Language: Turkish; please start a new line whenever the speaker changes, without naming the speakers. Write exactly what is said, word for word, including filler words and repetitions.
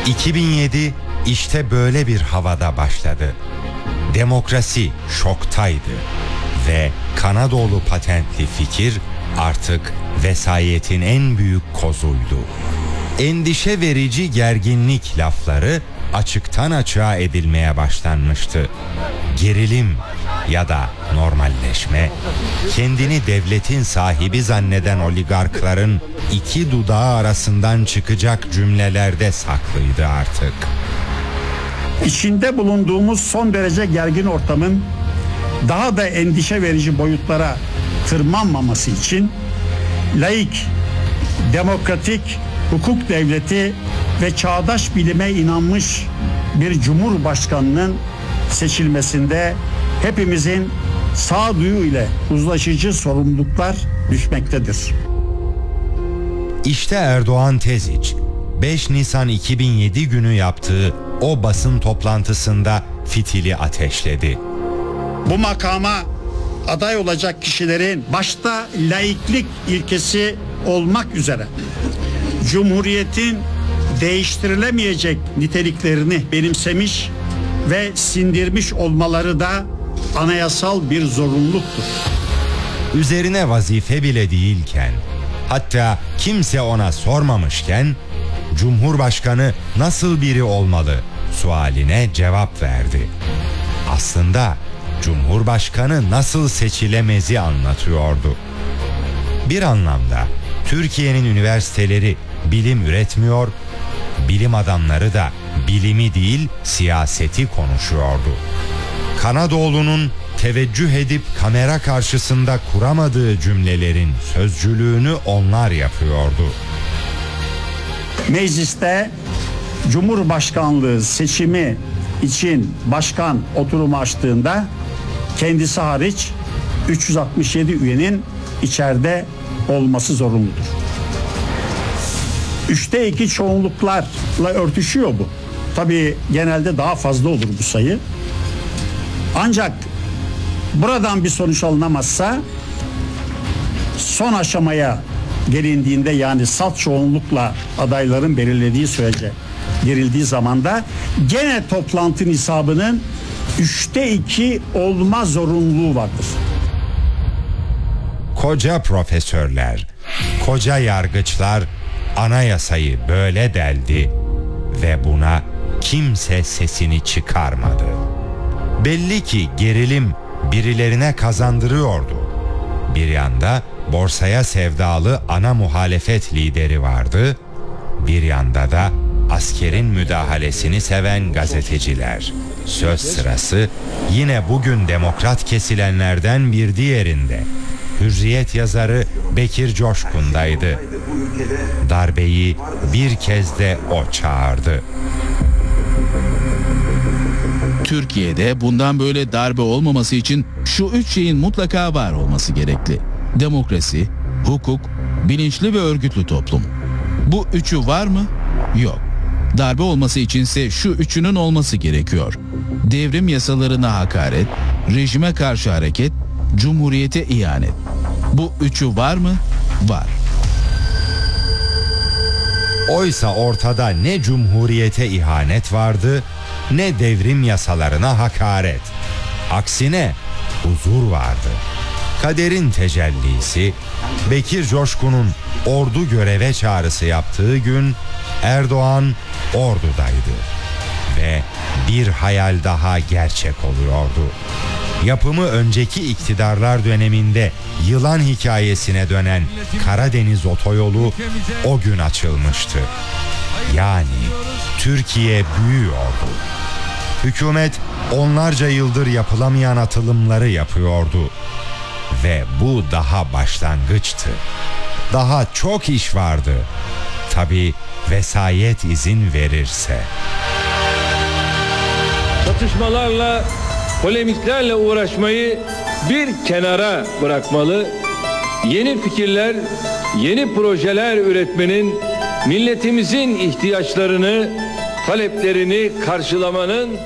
iki bin yedi işte böyle bir havada başladı. Demokrasi şoktaydı ve Kanadoğlu patentli fikir artık vesayetin en büyük kozuydu. Endişe verici gerginlik lafları açıktan açığa edilmeye başlanmıştı. Gerilim ya da normalleşme, kendini devletin sahibi zanneden oligarkların iki dudağı arasından çıkacak cümlelerde saklıydı artık.
İçinde bulunduğumuz son derece gergin ortamın daha da endişe verici boyutlara tırmanmaması için laik, demokratik, hukuk devleti ve çağdaş bilime inanmış bir cumhurbaşkanının seçilmesinde hepimizin sağduyu ile uzlaşıcı sorumluluklar düşmektedir.
İşte Erdoğan Teziç, beş Nisan iki bin yedi günü yaptığı o basın toplantısında fitili ateşledi.
Bu makama aday olacak kişilerin başta laiklik ilkesi olmak üzere Cumhuriyetin değiştirilemeyecek niteliklerini benimsemiş ve sindirmiş olmaları da anayasal bir zorunluluktur.
Üzerine vazife bile değilken, hatta kimse ona sormamışken, Cumhurbaşkanı nasıl biri olmalı sualine cevap verdi. Aslında Cumhurbaşkanı nasıl seçilemezi anlatıyordu. Bir anlamda Türkiye'nin üniversiteleri bilim üretmiyor, bilim adamları da bilimi değil siyaseti konuşuyordu. Kanadoğlu'nun teveccüh edip kamera karşısında kuramadığı cümlelerin sözcülüğünü onlar yapıyordu.
Mecliste Cumhurbaşkanlığı seçimi için başkan oturumu açtığında kendisi hariç üç yüz altmış yedi üyenin içeride olması zorunludur. Üçte iki çoğunluklarla örtüşüyor bu. Tabii genelde daha fazla olur bu sayı. Ancak buradan bir sonuç alınamazsa son aşamaya gelindiğinde, yani salt çoğunlukla adayların belirlediği sürece girildiği zamanda gene toplantı nisabının üçte iki olma zorunluluğu vardır.
Koca profesörler, koca yargıçlar anayasayı böyle deldi ve buna kimse sesini çıkarmadı. Belli ki gerilim birilerine kazandırıyordu. Bir yanda borsaya sevdalı ana muhalefet lideri vardı, bir yanda da askerin müdahalesini seven gazeteciler. Söz sırası yine bugün demokrat kesilenlerden bir diğerinde, Hürriyet yazarı Bekir Coşkun'daydı. Darbeyi bir kez de o çağırdı.
Türkiye'de bundan böyle darbe olmaması için şu üç şeyin mutlaka var olması gerekli. Demokrasi, hukuk, bilinçli ve örgütlü toplum. Bu üçü var mı? Yok. Darbe olması içinse şu üçünün olması gerekiyor. Devrim yasalarına hakaret, rejime karşı hareket, cumhuriyete ihanet. Bu üçü var mı? Var.
Oysa ortada ne cumhuriyete ihanet vardı, ne devrim yasalarına hakaret. Aksine huzur vardı. Kaderin tecellisi, Bekir Coşkun'un ordu göreve çağrısı yaptığı gün Erdoğan ordudaydı ve bir hayal daha gerçek oluyordu. Yapımı önceki iktidarlar döneminde yılan hikayesine dönen Karadeniz otoyolu o gün açılmıştı. Yani Türkiye büyüyordu. Hükümet onlarca yıldır yapılamayan atılımları yapıyordu. Ve bu daha başlangıçtı. Daha çok iş vardı. Tabii vesayet izin verirse.
Çatışmalarla, polemiklerle uğraşmayı bir kenara bırakmalı. Yeni fikirler, yeni projeler üretmenin, milletimizin ihtiyaçlarını, taleplerini karşılamanın